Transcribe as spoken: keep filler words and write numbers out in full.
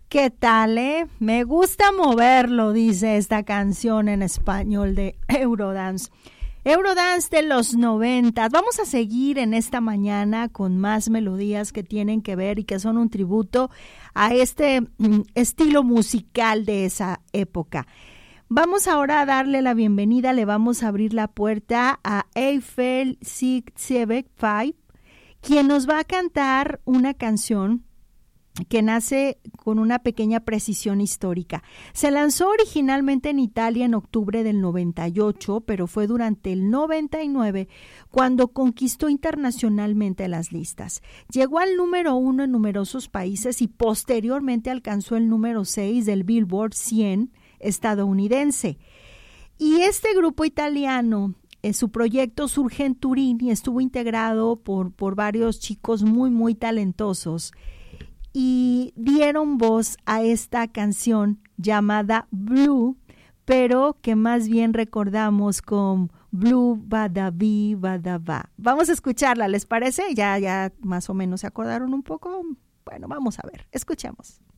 ¿Qué tal, eh? Me gusta moverlo, dice esta canción en español de Eurodance. Eurodance de los noventa. Vamos a seguir en esta mañana con más melodías que tienen que ver y que son un tributo a este mm, estilo musical de esa época. Vamos ahora a darle la bienvenida, le vamos a abrir la puerta a Eiffel six seven five, quien nos va a cantar una canción que nace con una pequeña precisión histórica. Se lanzó originalmente en Italia en octubre del noventa y ocho, pero fue durante el noventa y nueve cuando conquistó internacionalmente las listas. Llegó al número uno en numerosos países y posteriormente alcanzó el número seis del Billboard cien estadounidense. Y este grupo italiano, eh, su proyecto surge en Turín y estuvo integrado por, por varios chicos muy, muy talentosos, y dieron voz a esta canción llamada Blue, pero que más bien recordamos con Blue Badaví Badabá. Vamos a escucharla, ¿les parece? Ya, ya más o menos se acordaron un poco. Bueno, vamos a ver, escuchemos.